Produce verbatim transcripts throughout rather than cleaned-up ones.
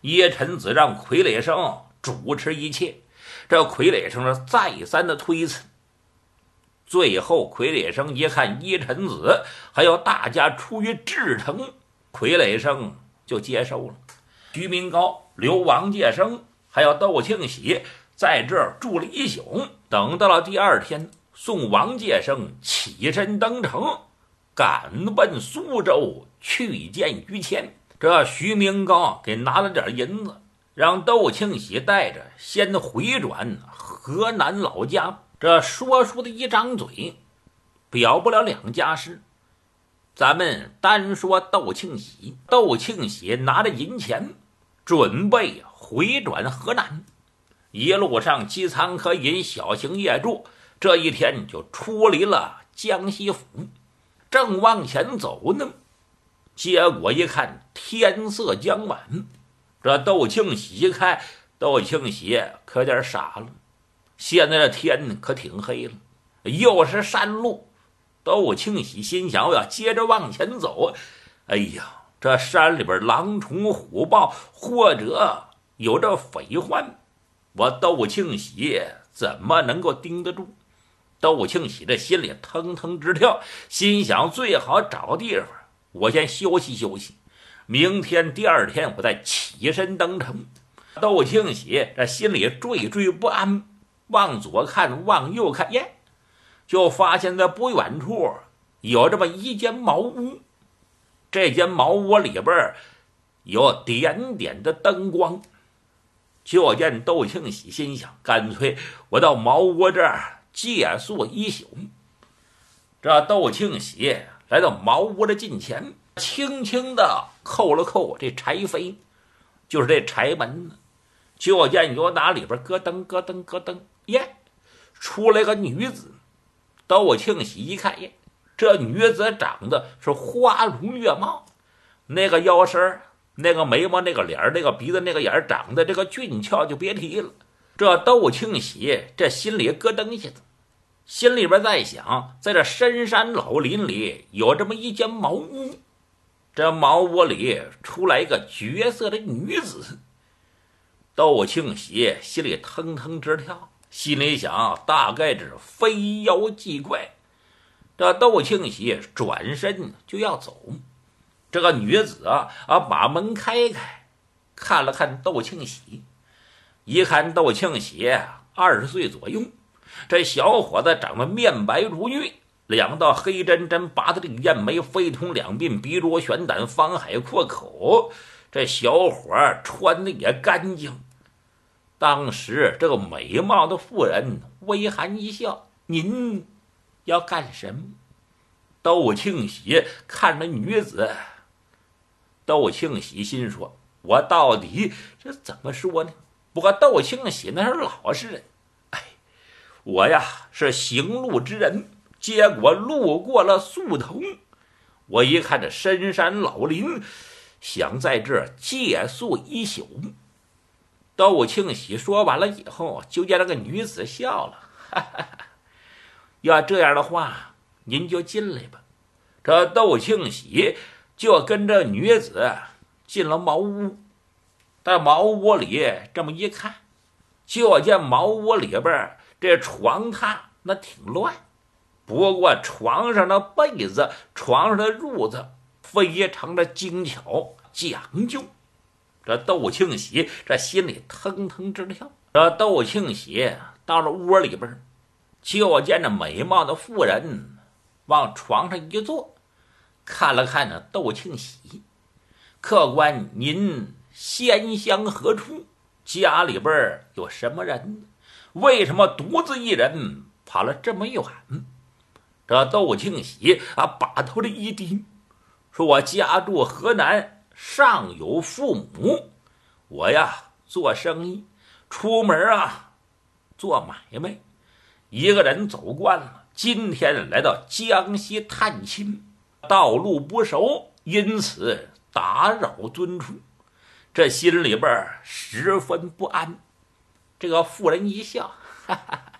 叶臣子让傀儡生主持一切，这傀儡生是再三的推辞。最后傀儡生一看叶臣子还要大家出于至诚，傀儡生就接受了。徐明高留王介生还有窦庆喜在这儿住了一宿，等到了第二天，送王介生起身登城，赶奔苏州去见于谦。这徐明高给拿了点银子，让窦庆喜带着先回转河南老家。这说书的一张嘴表不了两家事，咱们单说窦庆喜。窦庆喜拿着银钱准备回转河南，一路上饥餐渴饮，小行夜住，这一天就出离了江西府。正往前走呢，结果一看天色将晚，这窦庆喜一看，窦庆喜可有点傻了，现在的天可挺黑了，又是山路。窦庆喜心想，我要接着往前走，哎呀，这山里边狼虫虎豹，或者有这匪患，我窦庆喜怎么能够盯得住？窦庆喜这心里腾腾直跳，心想最好找地方我先休息休息，明天第二天我再起身登城。窦庆喜这心里惴惴不安，往左看往右看，耶，就发现在不远处有这么一间茅屋。这间茅屋里边有点点的灯光，就见窦庆喜心想，干脆我到茅屋这儿借宿一宿。这窦庆喜来到茅屋的近前，轻轻的扣了扣这柴扉，就是这柴门呢，就见有打里边咯噔咯噔咯噔，耶，出来个女子。窦庆喜一看，耶，这女子长得是花容月貌，那个腰身，那个眉毛，那个脸，那个鼻子，那个眼，长得这个俊俏就别提了。这窦庆喜这心里咯噔一下子，心里边在想，在这深山老林里有这么一间茅屋，这茅屋里出来一个绝色的女子。窦庆喜心里腾腾直跳，心里想大概是非妖即怪。这窦庆喜转身就要走，这个女子啊啊把门开开，看了看窦庆喜，一看窦庆喜二十岁左右，这小伙子长得面白如玉，两道黑针针拔的这个艳眉，非同两鬓，鼻若悬胆，方海阔口。这小伙穿的也干净。当时这个美貌的妇人微含一笑，您要干什么？窦庆喜看着女子，窦庆喜心说，我到底这怎么说呢？不过窦庆喜那是老实人，哎，我呀是行路之人，结果路过了宿头，我一看这深山老林，想在这儿借宿一宿。窦庆喜说完了以后，就见那个女子笑了，哈哈哈，要这样的话您就进来吧。这窦庆喜就跟着女子进了茅屋。在茅屋里这么一看，就见茅屋里边这床榻那挺乱，不过床上的被子，床上的褥子非常的精巧讲究。这窦庆喜这心里腾腾直跳。这窦庆喜到了屋里边，就见着美貌的妇人往床上一坐，看了看呢窦庆喜，客官您仙乡何处？家里边有什么人？为什么独自一人跑了这么远？这窦庆喜啊把头的一低，说我家住河南，上有父母，我呀做生意，出门啊做买卖，一个人走惯了，今天来到江西探亲，道路不熟，因此打扰尊出，这心里边十分不安。这个妇人一笑，哈哈哈，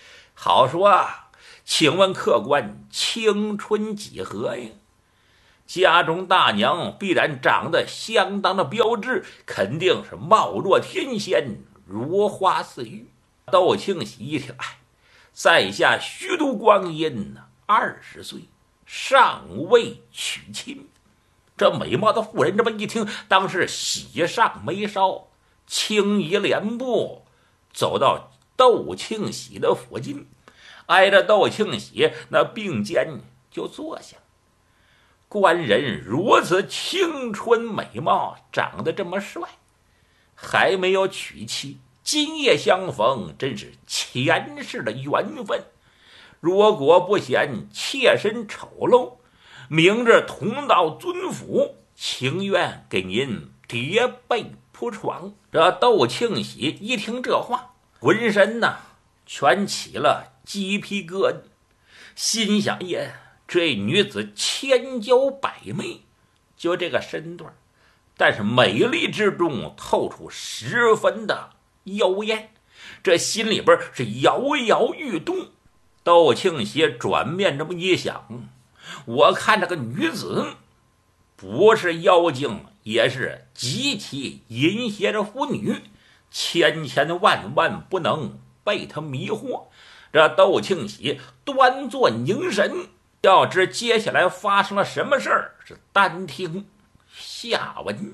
好说啊，请问客官青春几何呀？ 家中大娘必然长得相当的标致，肯定是貌若天仙，如花似玉。窦庆喜一听，哎，在下虚度光阴呢，二十岁尚未娶亲。这美貌的妇人这么一听，当时喜上眉梢，轻移莲步走到窦庆喜的附近，挨着窦庆喜那并肩就坐下。官人如此青春美貌，长得这么帅，还没有娶妻，今夜相逢，真是前世的缘分。如果不嫌妾身丑陋，明日同到尊府，情愿给您叠被铺床。这窦庆喜一听这话，浑身呐全起了鸡皮疙瘩，心想也这女子千娇百媚，就这个身段，但是美丽之中透出十分的妖艳，这心里边是摇摇欲动。窦庆喜转面这么一想，我看这个女子不是妖精，也是极其淫邪的妇女，千千万万不能被她迷惑。这窦庆喜端坐凝神，要知接下来发生了什么事儿，是单听下文。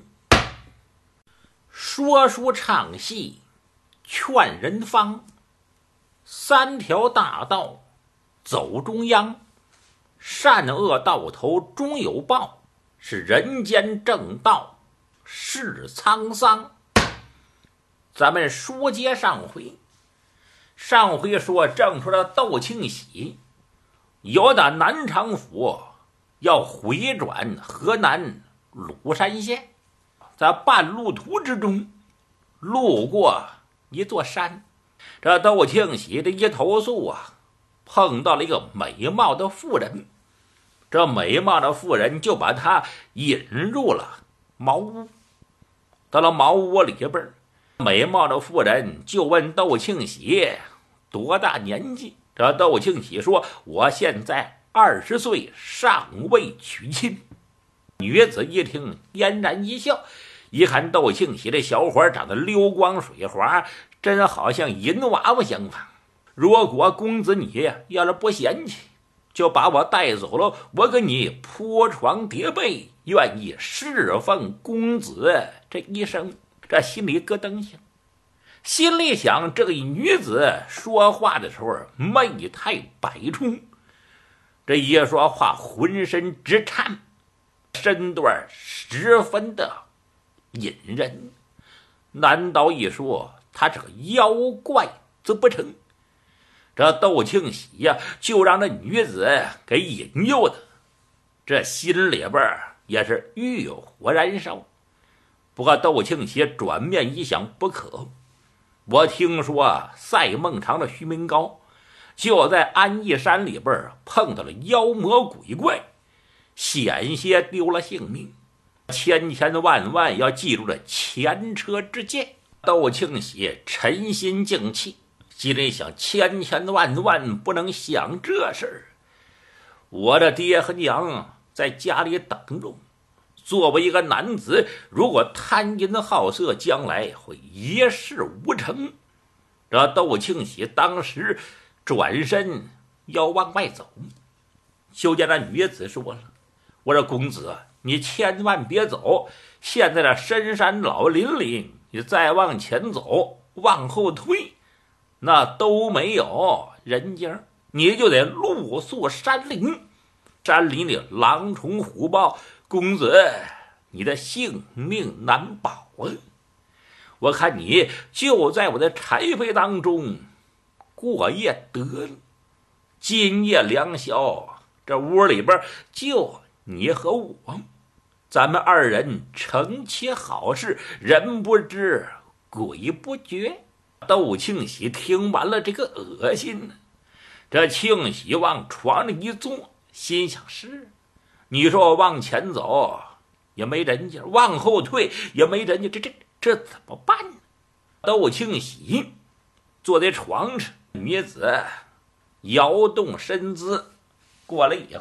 说书唱戏劝人方，三条大道走中央，善恶到头终有报，是人间正道是沧桑。咱们书接上回，上回说正说的窦庆喜由打南昌府要回转河南鲁山县，在半路途之中路过一座山，这窦庆喜这一投宿啊，碰到了一个美貌的妇人，这美貌的妇人就把他引入了茅屋。到了茅屋里边，美貌的妇人就问窦庆喜多大年纪。这窦庆喜说，我现在二十岁，尚未娶亲。女子一听嫣然一笑，一看窦庆喜这小伙长得溜光水滑，真好像银娃娃相仿。如果公子你呀要是不嫌弃，就把我带走了，我给你铺床叠被，愿意侍奉公子这一生。这心里咯噔响，心里想，这个女子说话的时候媚态百出，这一说话浑身直颤，身段十分的引人。难道一说她是个妖怪则不成？这窦庆喜呀，就让这女子给引诱的，这心里边也是欲火燃烧。不过窦庆喜转面一想，不可，我听说赛孟尝的徐明高就在安义山里边碰到了妖魔鬼怪，险些丢了性命，千千万万要记住这前车之鉴。窦庆喜沉心静气，心里想，千千万万不能想这事儿。我的爹和娘在家里等着，作为一个男子，如果贪淫好色，将来会一事无成。这窦庆喜当时转身要往外走，就见那女子说了，我说公子，你千万别走，现在这深山老林里，你再往前走，往后退，那都没有人家，你就得露宿山林，山林里狼虫虎豹，公子你的性命难保啊！我看你就在我的柴扉当中过夜得了，今夜良宵，这屋里边就你和我，咱们二人成其好事，人不知鬼不觉。窦庆喜听完了这个恶心，这庆喜往床上一坐，心想，是你说我往前走也没人家，往后退也没人家，这这这怎么办呢？窦庆喜坐在床上，女子摇动身姿过来以后，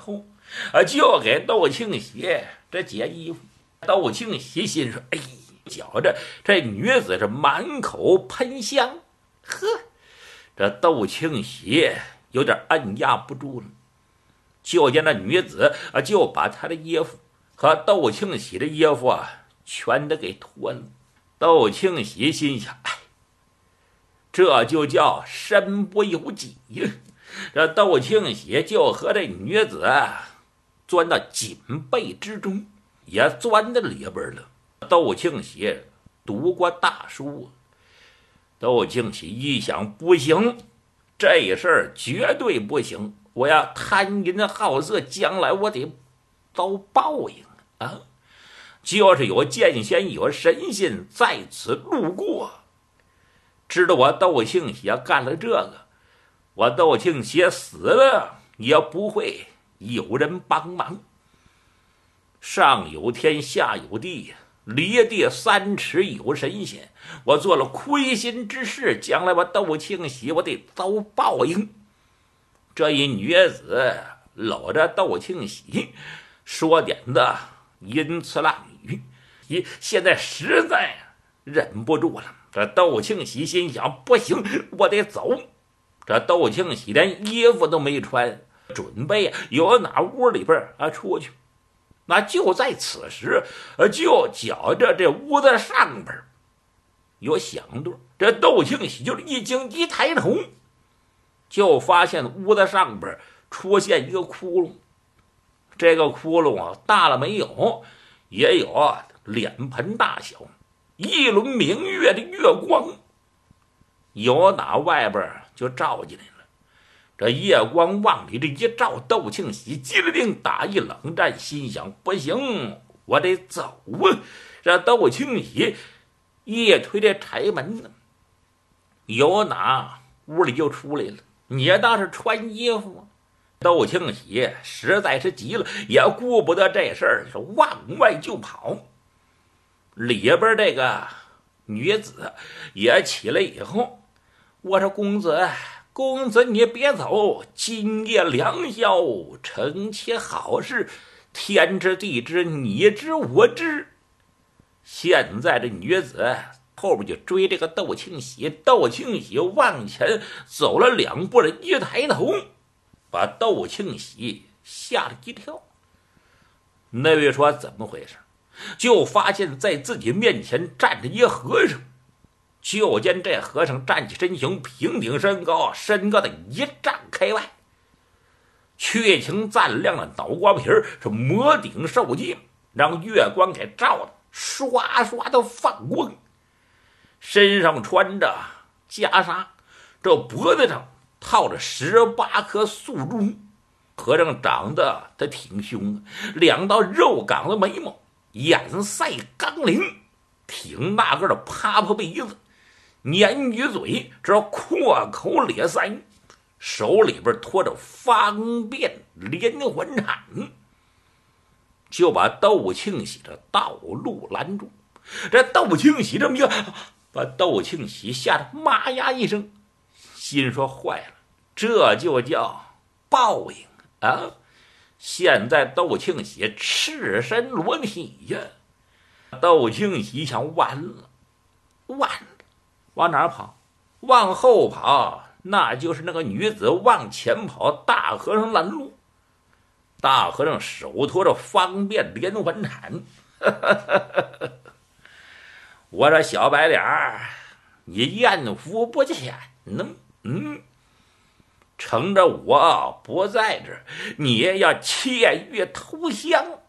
啊，就给窦庆喜这解衣服。窦庆喜心说：“哎，觉着这女子是满口喷香，呵，这窦庆喜有点按压不住了。”就见那女子啊，就把她的衣服和窦庆喜的衣服啊，全都给脱了。窦庆喜心想：“哎，这就叫身不由己呀！”这窦庆喜就和这女子啊，钻到锦被之中，也钻到里边了。窦庆喜读过大书，窦庆喜一想，不行，这事儿绝对不行，我要贪淫好色，将来我得遭报应啊！就是有剑仙有神仙在此路过，知道我窦庆喜干了这个，我窦庆喜死了也不会有人帮忙。上有天下有地，离地三尺有神仙，我做了亏心之事，将来我窦庆喜我得遭报应。这一女子搂着窦庆喜，说点的淫词浪语，现在实在忍不住了。这窦庆喜心想，不行，我得走。这窦庆喜连衣服都没穿，准备由哪屋里边啊出去。那就在此时，就觉着这屋子上边有响动。这窦庆喜就是一惊，一抬头，就发现屋子上边出现一个窟窿。这个窟窿啊，大了没有，也有啊脸盆大小，一轮明月的月光由哪外边就照进来了。这夜光往里这一照，窦庆喜机灵打一冷战，心想不行，我得走啊！这窦庆喜一推这柴门呢，由哪屋里就出来了。你倒是穿衣服啊！窦庆喜实在是急了，也顾不得这事儿，是往外就跑。里边这个女子也起来以后，我说公子。公子你别走，今夜良宵，成其好事，天知地知，你知我知。现在这女子后边就追这个窦庆喜，窦庆喜往前走了两步，一抬头把窦庆喜吓了一跳。那位说怎么回事？就发现在自己面前站着一和尚。就见这和尚站起身形，平顶身高，身高的一丈开外，确情锃亮的脑瓜皮是磨顶受尽，让月光给照的刷刷的放光。身上穿着袈裟，这脖子上套着十八颗素珠。和尚长得他挺凶，两道肉岗的眉毛，眼腮刚灵，挺大个的趴趴鼻子，鲶鱼嘴，这阔口咧腮，手里边托着方便连环铲，就把窦庆喜的道路拦住。这窦庆喜这么一个，把窦庆喜吓得妈呀一声，心说坏了，这就叫报应啊！现在窦庆喜赤身裸体呀，窦庆喜想完了，完了。往哪儿跑？往后跑，那就是那个女子；往前跑，大和尚拦路。大和尚手托着方便连环铲，我这小白脸儿，你艳福不浅呢？嗯，乘着我不在这儿，你要窃玉偷香，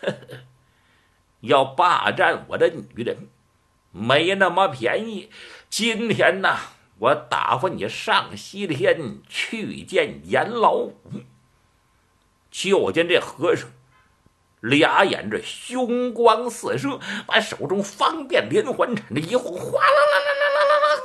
要霸占我的女人，没那么便宜。今天呢，我打发你上西天去见阎老五。就见这和尚俩眼这凶光四射，把手中方便连环铲的一晃，哗啦啦啦啦啦啦啦，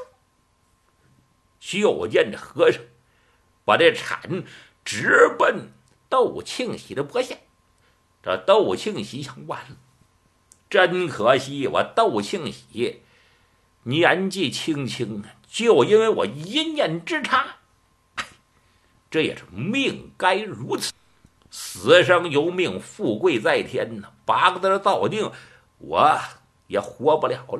就见这和尚把这铲直奔窦庆喜的脖下。这窦庆喜想完了，真可惜，我窦庆喜年纪轻轻啊，就因为我一念之差，这也是命该如此。 死生由命，富贵在天呢，八个字造定，我也活不了了。